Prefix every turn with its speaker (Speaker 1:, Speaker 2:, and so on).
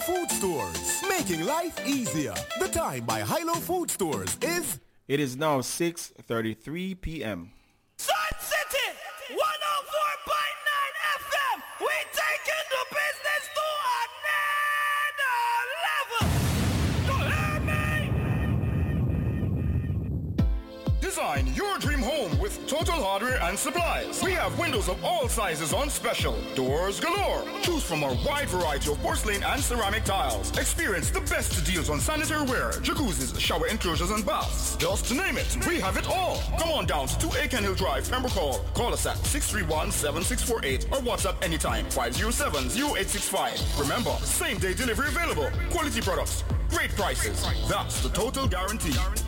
Speaker 1: Food Stores, making life easier. The time by Hilo Food Stores is...
Speaker 2: It is now 6:33 p.m.
Speaker 3: Sun City, 104.9 FM. We taking the business to another level.
Speaker 4: Design your dream home with Total Hardware and Supplies. We have windows of all sizes on special. Doors galore. Choose from our wide variety of porcelain and ceramic tiles. Experience the best deals on sanitary ware, jacuzzis, shower enclosures, and baths. Just to name it, we have it all. Come on down to 2 Aiken Hill Drive, Pembroke Hall. Call us at 631-7648 or WhatsApp anytime 507-0865. Remember, same day delivery available. Quality products, great prices. That's the Total Guarantee.